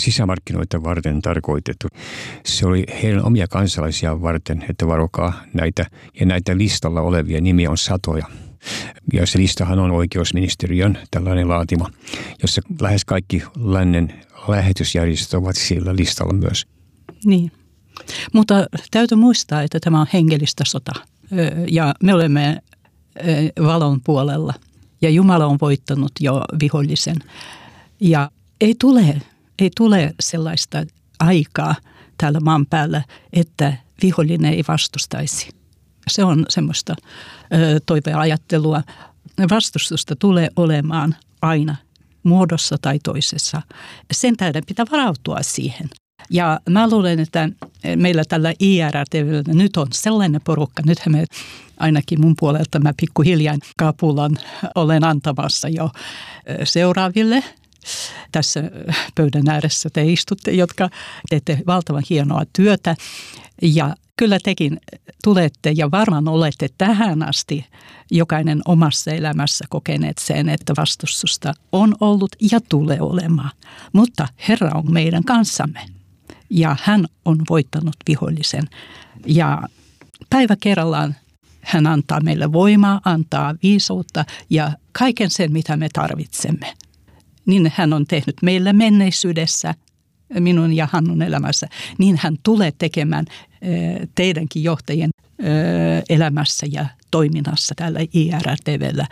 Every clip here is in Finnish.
sisämarkkinoita varten tarkoitettu. Se oli heidän omia kansalaisia varten, että varokaa näitä. Ja näitä listalla olevia nimiä on satoja. Ja se listahan on oikeusministeriön tällainen laatima, jossa lähes kaikki lännen lähetysjärjestöt ovat sillä listalla myös. Niin, mutta täytyy muistaa, että tämä on hengellistä sota ja me olemme valon puolella ja Jumala on voittanut jo vihollisen. Ja ei tule sellaista aikaa täällä maan päällä, että vihollinen ei vastustaisi. Se on semmoista toiveajattelua. Vastustusta tulee olemaan aina muodossa tai toisessa. Sen tähden pitää varautua siihen. Ja mä luulen, että meillä tällä IRTV:llä nyt on sellainen porukka. Nythän me ainakin mun puolelta mä pikkuhiljaa kapulan olen antamassa jo seuraaville. Tässä pöydän ääressä te istutte, jotka teette valtavan hienoa työtä. Ja kyllä tekin tulette ja varmaan olette tähän asti jokainen omassa elämässä kokeneet sen, että vastustusta on ollut ja tulee olemaan. Mutta Herra on meidän kanssamme ja hän on voittanut vihollisen. Ja päivä kerrallaan hän antaa meille voimaa, antaa viisautta ja kaiken sen, mitä me tarvitsemme. Niin hän on tehnyt meille menneisyydessä, minun ja Hannun elämässä, niin hän tulee tekemään teidänkin johtajien elämässä ja toiminnassa täällä IRTV:llä.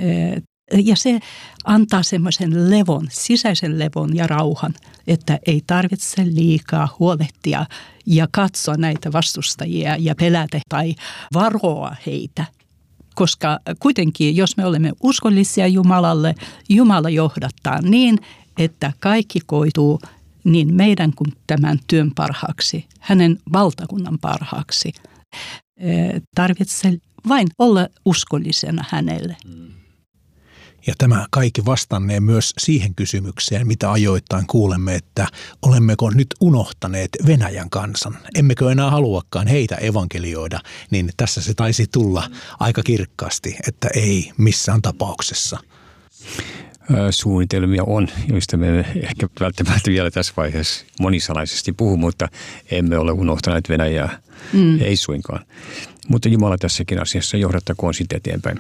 Ja se antaa semmoisen levon, sisäisen levon ja rauhan, että ei tarvitse liikaa huolehtia ja katsoa näitä vastustajia ja pelätä tai varoa heitä. Koska kuitenkin, jos me olemme uskollisia Jumalalle, Jumala johdattaa niin, että kaikki koituu niin meidän kuin tämän työn parhaaksi, hänen valtakunnan parhaaksi. Tarvitsee vain olla uskollisena hänelle. Ja tämä kaikki vastannee myös siihen kysymykseen, mitä ajoittain kuulemme, että olemmeko nyt unohtaneet Venäjän kansan. Emmekö enää haluakaan heitä evankelioida, niin tässä se taisi tulla aika kirkkaasti, että ei missään tapauksessa. Suunnitelmia on, joista me ehkä välttämättä vielä tässä vaiheessa monisanaisesti puhu, mutta emme ole unohtaneet Venäjää, ei suinkaan. Mutta Jumala tässäkin asiassa johdattakoon sitten eteenpäin.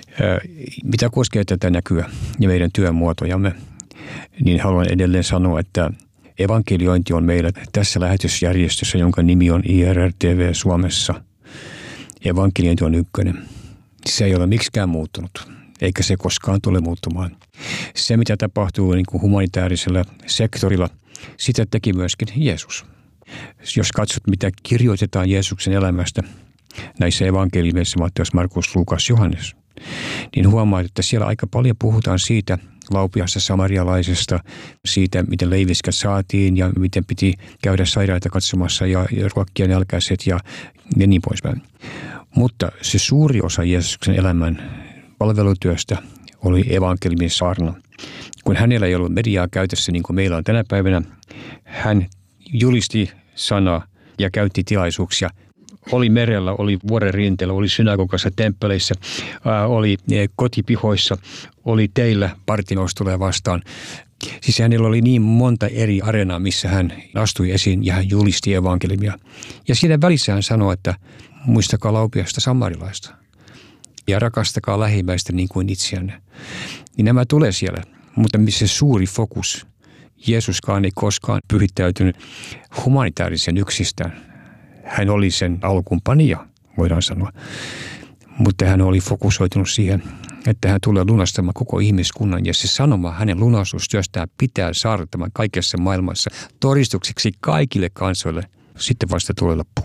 Mitä koskee tätä näkyä ja meidän työmuotojamme, niin haluan edelleen sanoa, että evankeliointi on meillä tässä lähetysjärjestössä, jonka nimi on IRTV Suomessa. Evankeliointi on ykkönen. Se ei ole miksikään muuttunut, eikä se koskaan tule muuttumaan. Se, mitä tapahtuu niin kuin humanitaarisella sektorilla, sitä teki myöskin Jeesus. Jos katsot, mitä kirjoitetaan Jeesuksen elämästä näissä evankeliumeissa, Matteus, Markus, Luukas, Johannes, niin huomaat, että siellä aika paljon puhutaan siitä laupiasta samarialaisesta, siitä, miten leiviskä saatiin ja miten piti käydä sairaita katsomassa ja ruokkia nälkäiset ja niin poispäin. Mutta se suuri osa Jeesuksen elämän palvelutyöstä oli evankeliumin saarna. Kun hänellä ei ollut mediaa käytössä niin kuin meillä on tänä päivänä, hän julisti sanaa ja käytti tilaisuuksia. Oli merellä, oli vuoren rinteellä, oli synagogassa, temppeleissä, oli kotipihoissa, oli teillä, Bartimeus tulee vastaan. Siis hänellä oli niin monta eri areenaa, missä hän astui esiin ja hän julisti evankeliumia. Ja siinä välissä hän sanoi, että muistakaa laupiasta samarilaista ja rakastakaa lähimmäistä niin kuin itseänne. Niin nämä tulee siellä, mutta missä suuri fokus. Jeesuskaan ei koskaan pyhittäytynyt humanitaarisen yksistään. Hän oli sen alkuunpanija, voidaan sanoa. Mutta hän oli fokusoitunut siihen, että hän tulee lunastamaan koko ihmiskunnan. Ja se sanoma hänen lunastustyöstään pitää saada tämän kaikessa maailmassa todistukseksi kaikille kansoille. Sitten vasta tulee loppu.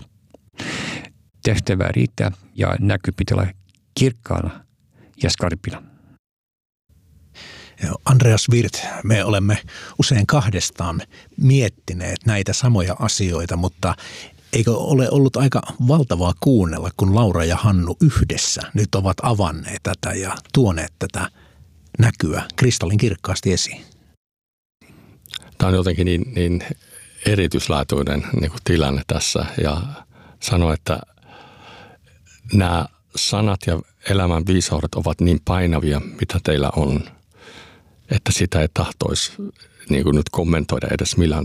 Tehtävää riittää ja näky pitää olla kirkkaana ja skarpina. Andreas Wirth, me olemme usein kahdestaan miettineet näitä samoja asioita, mutta eikö ole ollut aika valtavaa kuunnella, kun Laura ja Hannu yhdessä nyt ovat avanneet tätä ja tuoneet tätä näkyä kristallin kirkkaasti esiin? Tämä on jotenkin niin erityislaatuinen niin kuin tilanne tässä ja sanoa, että nämä sanat ja elämän viisaudet ovat niin painavia, mitä teillä on, että sitä ei tahtoisi niin kuin nyt kommentoida edes millään